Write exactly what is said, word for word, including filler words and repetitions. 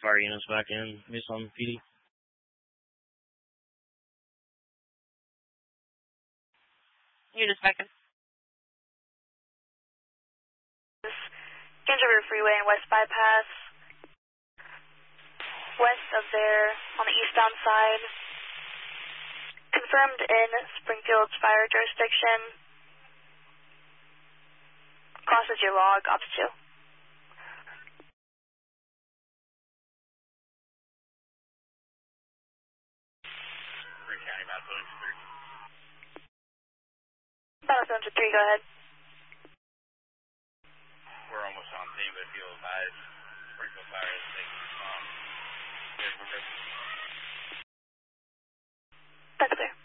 fire units back in, based on P D. Units back in. Kansas River Freeway and West Bypass. West of there, on the eastbound side. Confirmed in Springfield's fire jurisdiction. Crosses your log, Ops two. Green County, Battle three. Battle three, go ahead. We're almost on scene, but if you'll advise, Springfield Fire is taking um, good.